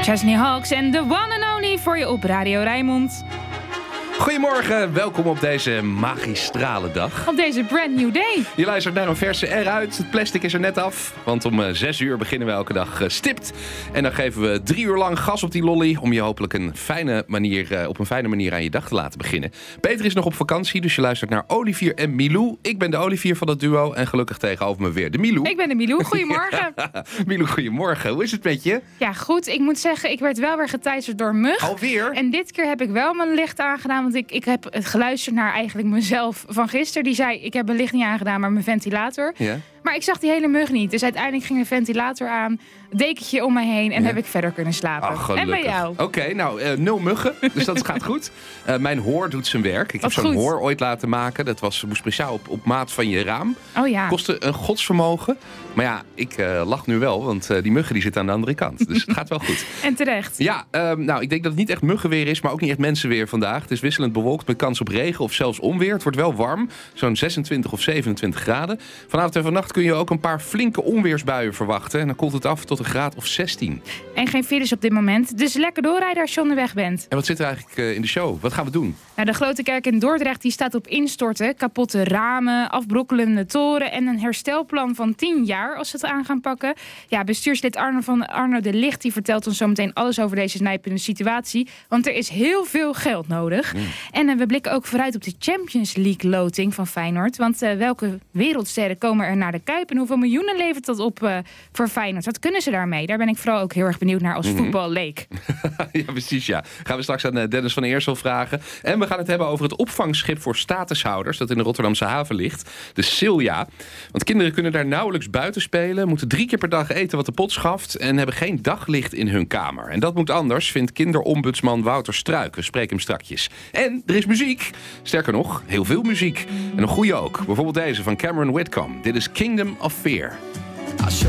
Chesney Hawks en The One and Only voor je op Radio Rijnmond. Goedemorgen, welkom op deze magistrale dag. Op deze brand new day. Je luistert naar een verse eruit. Het plastic is er net af. Want om 6 uur beginnen we elke dag stipt. En dan geven we 3 uur lang gas op die lolly. Om je hopelijk op een fijne manier aan je dag te laten beginnen. Peter is nog op vakantie, dus je luistert naar Olivier en Milou. Ik ben de Olivier van het duo. En gelukkig tegenover me weer de Milou. Ik ben de Milou, goedemorgen. Milou, goedemorgen. Hoe is het met je? Ja, goed. Ik moet zeggen, ik werd wel weer geteisterd door een mug. Alweer? En dit keer heb ik wel mijn licht aangedaan. Want ik heb het geluisterd naar eigenlijk mezelf van gisteren. Die zei, ik heb mijn licht niet aangedaan, maar mijn ventilator. Ja. Maar ik zag die hele mug niet. Dus uiteindelijk ging de ventilator aan, dekentje om mij heen en heb ik verder kunnen slapen. Oh, en bij jou? Oké, nou, 0 muggen, dus dat gaat goed. Mijn hoor doet zijn werk. Ik heb zo'n goed. hoor ooit laten maken. Dat moest speciaal op maat van je raam. Oh ja. Kostte een godsvermogen. Maar ja, ik lach nu wel, want die muggen die zitten aan de andere kant. Dus het gaat wel goed. En terecht. Ja, nou, ik denk dat het niet echt muggenweer is, maar ook niet echt mensenweer vandaag. Het is wisselend bewolkt met kans op regen of zelfs onweer. Het wordt wel warm, zo'n 26 of 27 graden. Vanavond en vannacht kun je ook een paar flinke onweersbuien verwachten. En dan koelt het af tot een graad of 16. En geen files op dit moment. Dus lekker doorrijden als je onderweg bent. En wat zit er eigenlijk in de show? Wat gaan we doen? Nou, de Grote Kerk in Dordrecht die staat op instorten. Kapotte ramen, afbrokkelende toren en een herstelplan van 10 jaar als ze het aan gaan pakken. Ja, bestuurslid Arno de Licht die vertelt ons zometeen alles over deze nijpende situatie. Want er is heel veel geld nodig. En we blikken ook vooruit op de Champions League loting van Feyenoord. Want welke wereldsterren komen er naar de Kuip en hoeveel miljoenen levert dat op voor Feyenoord? Wat kunnen ze daarmee? Daar ben ik vooral ook heel erg benieuwd naar als voetballeek. Ja, precies, ja. Gaan we straks aan Dennis van Eersel vragen. En we gaan het hebben over het opvangschip voor statushouders dat in de Rotterdamse haven ligt. De Silja. Want kinderen kunnen daar nauwelijks buiten spelen, moeten 3 keer per dag eten wat de pot schaft en hebben geen daglicht in hun kamer. En dat moet anders, vindt kinderombudsman Wouter Struik. We spreken hem strakjes. En er is muziek. Sterker nog, heel veel muziek. En een goede ook. Bijvoorbeeld deze van Cameron Whitcomb. Dit is Kingdom of Fear.